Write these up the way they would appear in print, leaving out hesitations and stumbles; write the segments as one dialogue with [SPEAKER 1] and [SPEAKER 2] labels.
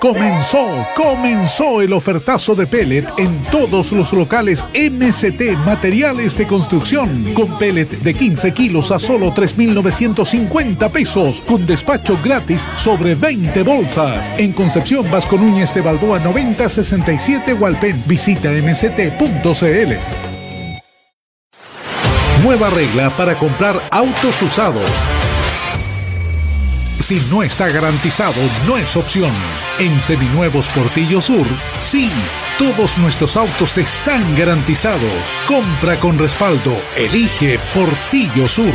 [SPEAKER 1] Comenzó el ofertazo de pellet en todos los locales MST Materiales de Construcción, con pellet de 15 kilos a solo 3,950 pesos, con despacho gratis sobre 20 bolsas. En Concepción, Vasco Núñez de Balboa 9067 Hualpén. Visita mst.cl. Nueva regla para comprar autos usados. Si no está garantizado, no es opción. En Seminuevos Portillo Sur, sí. Todos nuestros autos están garantizados. Compra con respaldo. Elige Portillo Sur.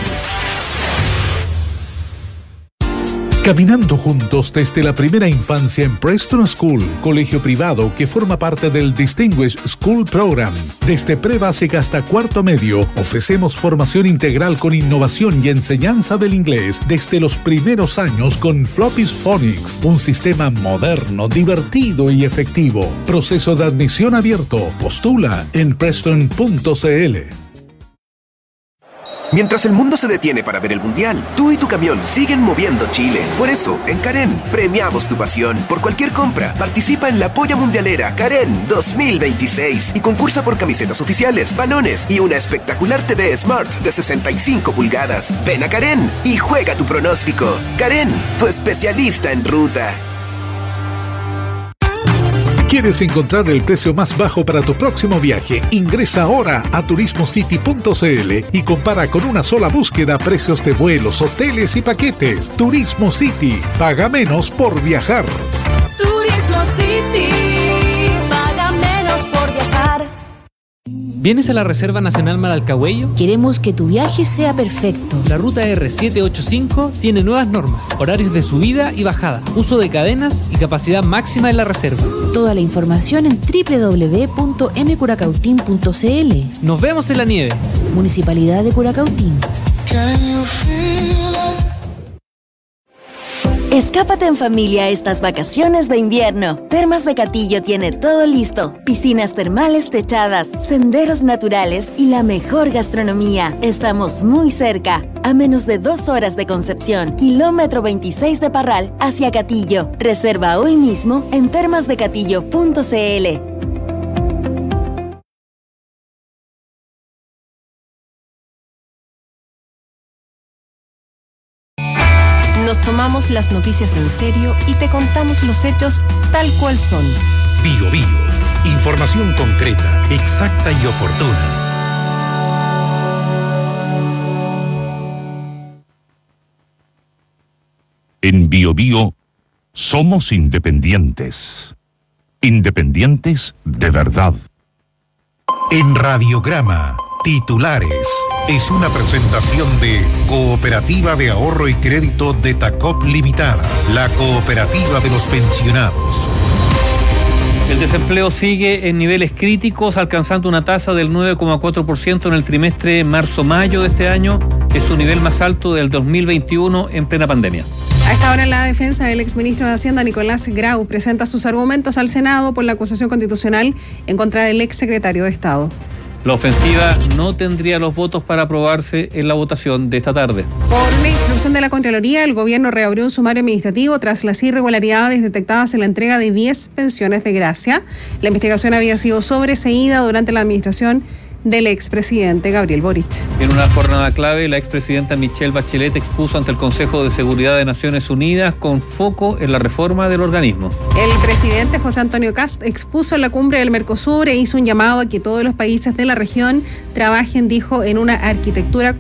[SPEAKER 1] Caminando juntos desde la primera infancia en Preston School, colegio privado que forma parte del Distinguished School Program. Desde pre-básica hasta cuarto medio, ofrecemos formación integral con innovación y enseñanza del inglés desde los primeros años con Floppy's Phonics, un sistema moderno, divertido y efectivo. Proceso de admisión abierto. Postula en preston.cl.
[SPEAKER 2] Mientras el mundo se detiene para ver el Mundial, tú y tu camión siguen moviendo Chile. Por eso, en Karen, premiamos tu pasión. Por cualquier compra, participa en la Polla Mundialera Karen 2026 y concursa por camisetas oficiales, balones y una espectacular TV Smart de 65 pulgadas. Ven a Karen y juega tu pronóstico. Karen, tu especialista en ruta.
[SPEAKER 1] ¿Quieres encontrar el precio más bajo para tu próximo viaje? Ingresa ahora a turismocity.cl y compara con una sola búsqueda precios de vuelos, hoteles y paquetes. Turismo City. Paga menos por viajar.
[SPEAKER 3] Turismo City. Paga menos por viajar.
[SPEAKER 4] ¿Vienes a la Reserva Nacional Maralcahuello?
[SPEAKER 5] Queremos que tu viaje sea perfecto.
[SPEAKER 4] La ruta R785 tiene nuevas normas, horarios de subida y bajada, uso de cadenas y capacidad máxima en la reserva.
[SPEAKER 5] Toda la información en www.mcuracautín.cl.
[SPEAKER 4] Nos vemos en la nieve.
[SPEAKER 5] Municipalidad de Curacautín.
[SPEAKER 6] Escápate en familia estas vacaciones de invierno. Termas de Catillo tiene todo listo. Piscinas termales techadas, senderos naturales y la mejor gastronomía. Estamos muy cerca, a menos de 2 horas de Concepción, kilómetro 26 de Parral hacia Catillo. Reserva hoy mismo en termasdecatillo.cl.
[SPEAKER 7] Nos tomamos las noticias en serio y te contamos los hechos tal cual son.
[SPEAKER 8] Bio Bio. Información concreta, exacta y oportuna.
[SPEAKER 9] En Bio Bio somos independientes. Independientes de verdad.
[SPEAKER 8] En Radiograma, titulares. Es una presentación de Cooperativa de Ahorro y Crédito de Tacop Limitada, la cooperativa de los pensionados.
[SPEAKER 4] El desempleo sigue en niveles críticos, alcanzando una tasa del 9,4% en el trimestre marzo-mayo de este año. Es su nivel más alto del 2021 en plena pandemia.
[SPEAKER 10] A esta hora, la defensa del exministro de Hacienda, Nicolás Grau, presenta sus argumentos al Senado por la acusación constitucional en contra del exsecretario de Estado.
[SPEAKER 4] La ofensiva no tendría los votos para aprobarse en la votación de esta tarde.
[SPEAKER 10] Por una instrucción de la Contraloría, el gobierno reabrió un sumario administrativo tras las irregularidades detectadas en la entrega de 10 pensiones de gracia. La investigación había sido sobreseída durante la administración del expresidente Gabriel Boric.
[SPEAKER 4] En una jornada clave, la expresidenta Michelle Bachelet expuso ante el Consejo de Seguridad de Naciones Unidas con foco en la reforma del organismo.
[SPEAKER 10] El presidente José Antonio Kast expuso en la cumbre del Mercosur e hizo un llamado a que todos los países de la región trabajen, dijo, en una arquitectura